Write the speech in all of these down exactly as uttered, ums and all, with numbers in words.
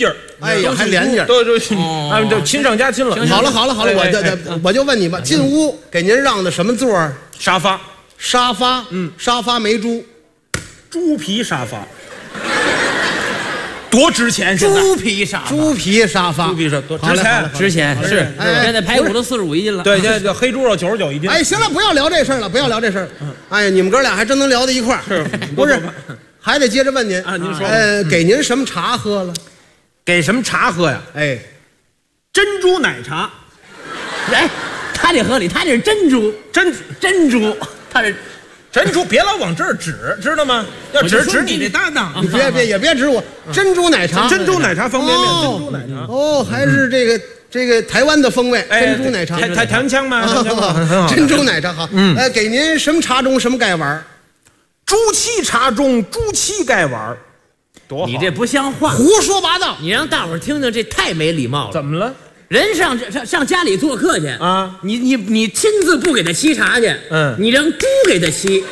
劲儿。 哎呀，还连劲儿， 都都啊，就亲上加亲了。 好了好了好了，我这我就问你吧，进屋给您让的什么座儿？ 沙发， 沙发，嗯，沙发没猪， 猪皮沙发。多值钱！现在猪皮沙发， 猪皮沙发， 猪皮沙多值钱， 值钱是。现在排骨都四十五一斤了。 对，现在这黑猪肉九十九一斤。 哎，行了，不要聊这事儿了，不要聊这事儿。哎呀，你们哥俩还真能聊到一块儿。 是不是？还得接着问您啊，您说。 呃，给您什么茶喝了？ 给什么茶喝呀？ 哎， 珍珠奶茶。 哎，他这合理，他这是珍珠， 珍珍珠，他是。 珍珠，别老往这儿指，知道吗？要指指你这搭档， 你别别也别指我。珍珠奶茶， 珍珠奶茶方便面，珍珠奶茶。 哦，还是这个这个台湾的风味，珍珠奶茶。 台台台湾腔吗？ 珍珠奶茶好。嗯，呃，给您什么茶盅，什么盖碗？ 朱漆茶盅，朱漆盖碗，多好！ 你这不像话， 胡说八道！ 你让大伙儿听听，这太没礼貌了。 怎么了？ 人上上上家里做客去啊， 你你你亲自不给他沏茶去， 嗯， 你让猪给他沏，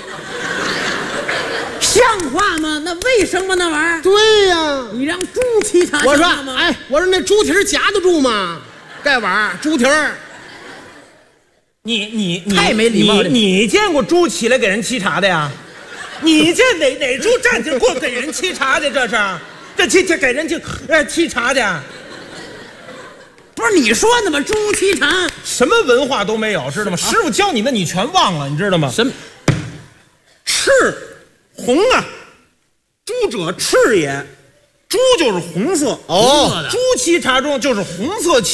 像话吗？那为什么那玩意儿？ 对呀， 你让猪沏茶， 我说，哎，我说那猪蹄儿夹得住吗？盖碗猪蹄儿， 你你你太没礼貌了！ 你你见过猪起来给人沏茶的呀？你这哪哪猪站起来过给人沏茶的？这是，这沏沏给人就呃沏茶的。 不是你说的吗？猪沏茶， 什么文化都没有，知道吗？师傅教你的你全忘了，你知道吗？ 什么？ 赤红啊，猪者赤也，猪就是红色哦， 猪沏茶盅就是红色。